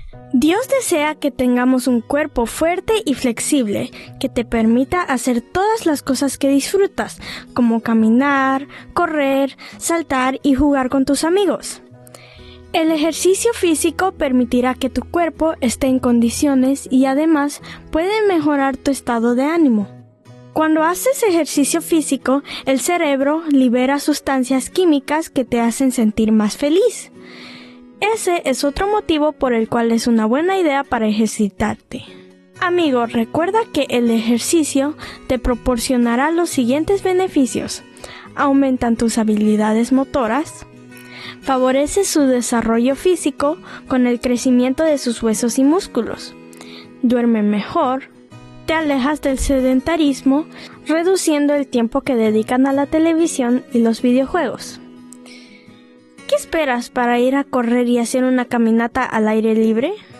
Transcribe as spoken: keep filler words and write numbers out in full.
Dios desea que tengamos un cuerpo fuerte y flexible que te permita hacer todas las cosas que disfrutas, como caminar, correr, saltar y jugar con tus amigos. El ejercicio físico permitirá que tu cuerpo esté en condiciones y además puede mejorar tu estado de ánimo. Cuando haces ejercicio físico, el cerebro libera sustancias químicas que te hacen sentir más feliz. Ese es otro motivo por el cual es una buena idea para ejercitarte. Amigo, recuerda que el ejercicio te proporcionará los siguientes beneficios. Aumentan tus habilidades motoras, favorece su desarrollo físico con el crecimiento de sus huesos y músculos, duerme mejor, te alejas del sedentarismo, reduciendo el tiempo que dedican a la televisión y los videojuegos. ¿Qué esperas para ir a correr y hacer una caminata al aire libre?